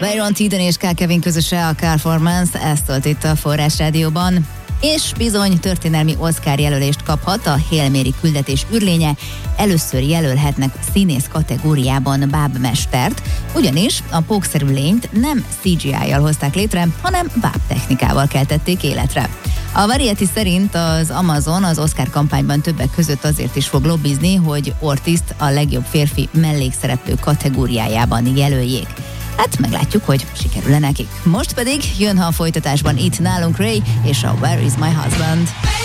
Byron Teeden és K. Kevin közöse a Performance, ezt szólt itt a Forrás Rádióban. És bizony történelmi Oscar jelölést kaphat a Hail Mary küldetés űrlénye. Először jelölhetnek színész kategóriában bábmestert, ugyanis a pókszerű lényt nem CGI-jal hozták létre, hanem bábtechnikával keltették életre. A Variety szerint az Amazon az Oscar kampányban többek között azért is fog lobbizni, hogy Ortizt a legjobb férfi mellékszereplő kategóriájában jelöljék. Hát meglátjuk, hogy sikerül-e nekik. Most pedig jön a folytatásban itt nálunk Ray és a Where is my husband?